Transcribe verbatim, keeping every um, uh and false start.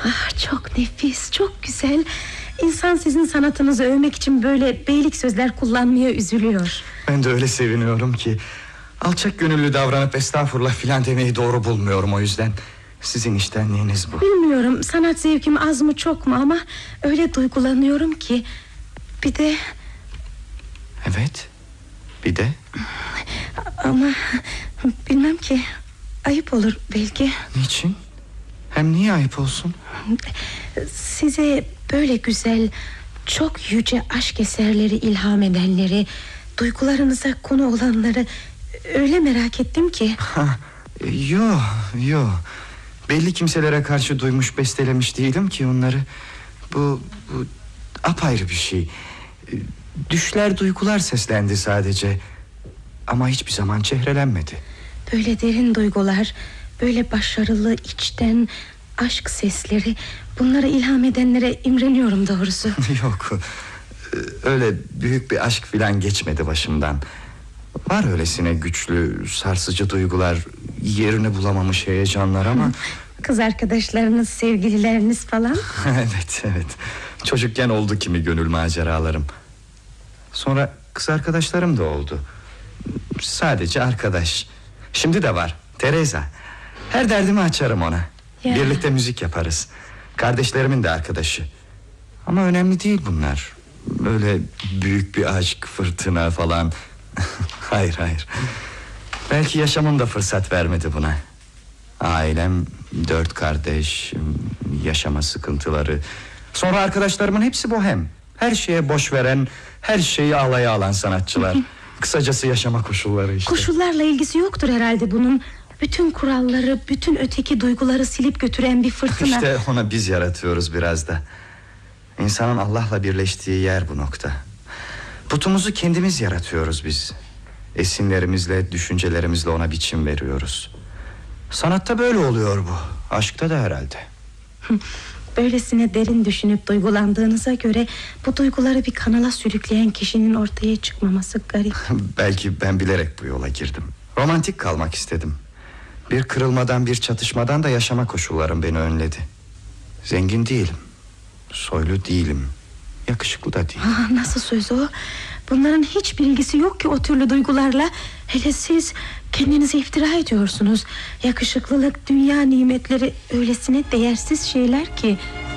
Ah, çok nefis, çok güzel. İnsan sizin sanatınızı övmek için böyle beylik sözler kullanmaya üzülüyor. Ben de öyle seviniyorum ki. Alçak gönüllü davranıp estağfurullah filan demeyi doğru bulmuyorum o yüzden. Sizin iştenliğiniz bu. Bilmiyorum sanat zevkim az mı çok mu ama öyle duygulanıyorum ki. Bir de... Evet, bir de... Ama bilmem ki, ayıp olur belki. Niçin? Hem niye ayıp olsun? Size böyle güzel, çok yüce aşk eserleri ilham edenleri, duygularınıza konu olanları öyle merak ettim ki. Ha, yo, yo. Belli kimselere karşı duymuş, bestelemiş değilim ki onları. Bu, bu apayrı bir şey. Düşler, duygular seslendi sadece. Ama hiçbir zaman çehrelenmedi. Böyle derin duygular, böyle başarılı, içten aşk sesleri, bunları ilham edenlere imreniyorum doğrusu. Yok, öyle büyük bir aşk filan geçmedi başımdan. Var öylesine güçlü, sarsıcı duygular, yerini bulamamış heyecanlar ama... Kız arkadaşlarınız, sevgilileriniz falan. Evet, evet. Çocukken oldu kimi gönül maceralarım. Sonra kız arkadaşlarım da oldu. Sadece arkadaş. Şimdi de var, Teresa. Her derdimi açarım ona. Ya. Birlikte müzik yaparız. Kardeşlerimin de arkadaşı. Ama önemli değil bunlar. Böyle büyük bir aşk, fırtına falan. Hayır, hayır. Belki yaşamım da fırsat vermedi buna. Ailem, dört kardeş, yaşama sıkıntıları. Sonra arkadaşlarımın hepsi bohem. Her şeye boş veren, her şeyi alaya alan sanatçılar. Kısacası yaşama koşulları işte. Koşullarla ilgisi yoktur herhalde bunun. Bütün kuralları, bütün öteki duyguları silip götüren bir fırtına. İşte ona biz yaratıyoruz biraz da. İnsanın Allah'la birleştiği yer bu nokta. Putumuzu kendimiz yaratıyoruz biz. Esinlerimizle, düşüncelerimizle ona biçim veriyoruz. Sanatta böyle oluyor bu. Aşkta da herhalde. Böylesine derin düşünüp duygulandığınıza göre bu duyguları bir kanala sürükleyen kişinin ortaya çıkmaması garip. Belki ben bilerek bu yola girdim. Romantik kalmak istedim. Bir kırılmadan, bir çatışmadan da yaşama koşullarım beni önledi. Zengin değilim, soylu değilim, yakışıklı da değilim. Aa, nasıl söz o? Bunların hiçbir ilgisi yok ki o türlü duygularla. Hele siz kendinize iftira ediyorsunuz. Yakışıklılık, dünya nimetleri öylesine değersiz şeyler ki.